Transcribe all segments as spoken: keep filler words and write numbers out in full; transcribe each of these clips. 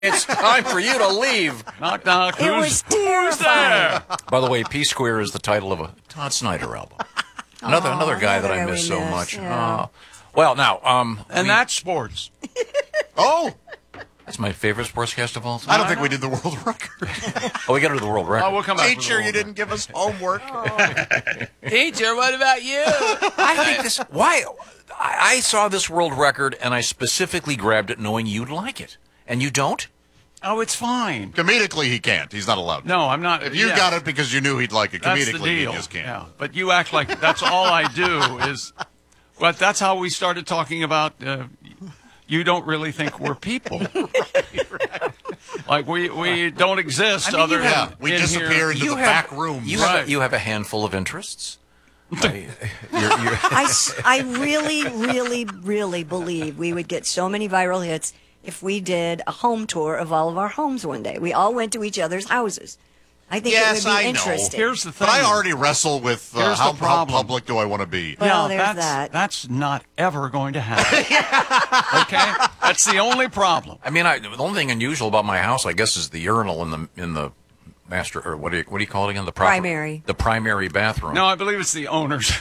It's time for you to leave. Knock, knock. It Who's, was terrifying. there? By the way, P Square is the title of a Todd Snyder album. Another Aw, another guy that another I guy miss we so miss, much. yeah. Uh, well, now, um, And we- that's sports. Oh, that's my favorite sportscast of all I time. don't think we did the world record. Oh, we got to do the world record. Oh, we'll come back. Teacher, you didn't give us homework. Teacher, what about you? I think this. Why? I, I saw this world record and I specifically grabbed it knowing you'd like it, and you don't. Oh, it's fine. Comedically, he can't. He's not allowed. No, I'm not. If you yeah, got it because you knew he'd like it, that's the comedically, he deal. just can't. Yeah, but you act like that's all I do is. But that's how we started talking about. Uh, you don't really think we're people. Like we we don't exist I mean, other you than have- Yeah, we in disappear here. into You the have- back rooms. You Right. have you have a handful of interests. I- you're- you're- I, s- I really, really, really believe we would get so many viral hits if we did a home tour of all of our homes one day. We all went to each other's houses. I think Yes, it would be I know. interesting. Here's the thing. But I already wrestle with uh, Here's how, the how problem. public do I want to be. Well, yeah, there's that's, that. That's not ever going to happen. Okay, that's the only problem. I mean, I, the only thing unusual about my house, I guess, is the urinal in the in the master or what do you what do you call it again? The proper, Primary. the primary bathroom. No, I believe it's the owners.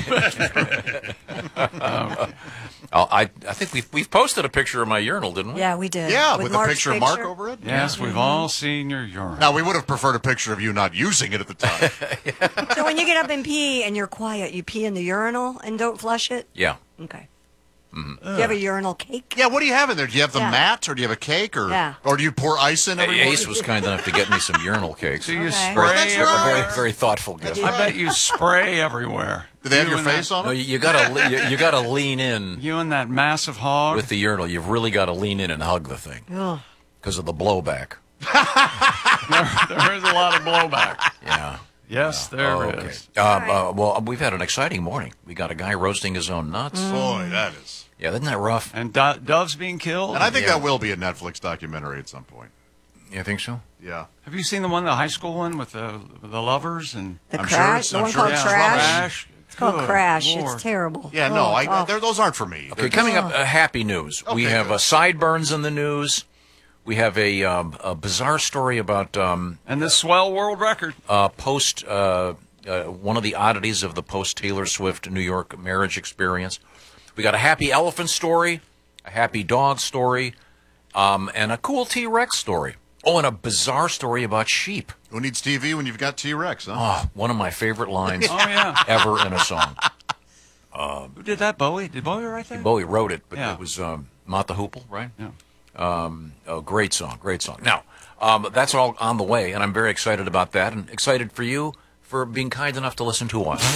I'll- I I think we've we've posted a picture of my urinal, didn't we? Yeah, we did. Yeah, with, a Mark's picture of Mark over it. Yes, we've all seen your urine. Now, we would have preferred a picture of you not using it at the time. So when you get up and pee and you're quiet, you pee in the urinal and don't flush it? Yeah. Okay. Do you have a urinal cake? Yeah, what do you have in there? Do you have the Yeah. mat, or do you have a cake, or Yeah. or do you pour ice in every Ace morning? was kind enough to get me some urinal cakes. So you Okay. spray. Well, that's A right. very very thoughtful gift. I bet you spray everywhere. Do they have You your and face that, on No, it? you, you gotta le- you, you gotta lean in You and that massive hog. with the urinal. You've really got to lean in and hug the thing Ugh. because of the blowback. there is a lot of blowback. Yeah. Yes, there Oh, is. okay. Um, uh, well, we've had an exciting morning. We got a guy roasting his own nuts. Boy, that is. Yeah, isn't that rough? And do- doves being killed. And I think Yeah. that will be a Netflix documentary at some point. You think so? Yeah. Have you seen the one, the high school one with the the lovers and The I'm sure crash? it's- the I'm one sure called it's Crash? Crash? It's called Good Crash. Lord. It's terrible. Yeah, no, Oh, I, oh. they're- those aren't for me. Okay, They're coming just- up, uh, happy news. we Okay, have good. uh, sideburns in the news. We have a, um, a bizarre story about um, And this swell world record. uh, post uh, uh, one of the oddities of the post Taylor Swift New York marriage experience. We got a happy elephant story, a happy dog story, um, and a cool T-Rex story. Oh, and a bizarre story about sheep. Who needs T V when you've got T-Rex, huh? Oh, one of my favorite lines Oh, yeah. ever in a song. Who did that, Bowie? Did Bowie write that? Bowie wrote it, but Yeah. it was um, Mott the Hoople, right? Yeah. Um, oh, great song, great song. Now, um, that's all on the way, and I'm very excited about that, and excited for you for being kind enough to listen to us.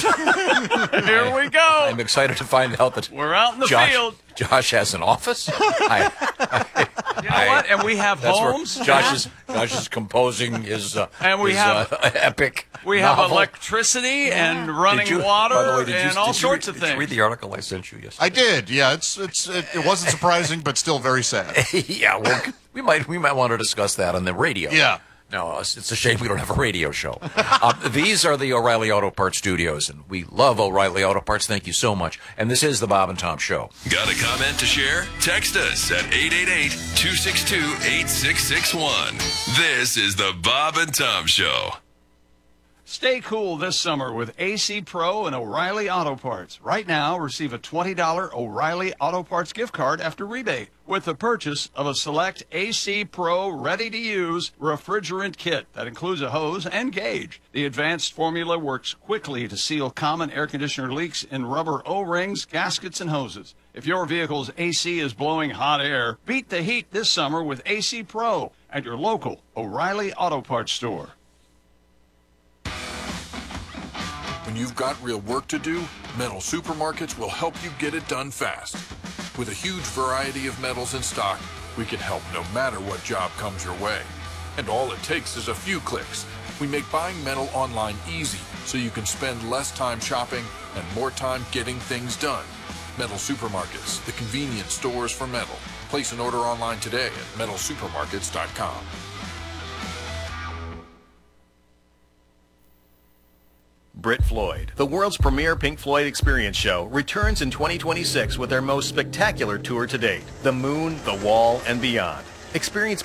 Here we go. I'm excited to find out that We're out in the Josh, field. Josh has an office. I, You know what? And we have that's homes. where Josh is, Josh is composing his, uh, And we his, have- uh, epic We have novel. electricity and Did running you- water by the way, did you- and all did you sorts read- of Did you read things. the article I sent you yesterday? I did. Yeah, it's it's it, it wasn't surprising, but still very sad. Yeah, well, we might we might want to discuss that on the radio. Yeah. No, it's it's a shame we don't have a radio show. uh, these are the O'Reilly Auto Parts studios, and we love O'Reilly Auto Parts. Thank you so much. And this is the Bob and Tom Show. Got a comment to share? Text us at eight eight eight, two six two, eight six six one. This is the Bob and Tom Show. Stay cool this summer with A C Pro and O'Reilly Auto Parts. Right now, receive a twenty dollars O'Reilly Auto Parts gift card after rebate with the purchase of a select A C Pro ready-to-use refrigerant kit that includes a hose and gauge. The advanced formula works quickly to seal common air conditioner leaks in rubber O-rings, gaskets, and hoses. If your vehicle's A C is blowing hot air, beat the heat this summer with A C Pro at your local O'Reilly Auto Parts store. When you've got real work to do, Metal Supermarkets will help you get it done fast. With a huge variety of metals in stock, we can help no matter what job comes your way. And all it takes is a few clicks. We make buying metal online easy so you can spend less time shopping and more time getting things done. Metal Supermarkets, the convenient stores for metal. Place an order online today at metal supermarkets dot com. Brit Floyd, the world's premier Pink Floyd experience show, returns in twenty twenty-six with their most spectacular tour to date, The Moon, The Wall, and Beyond. Experience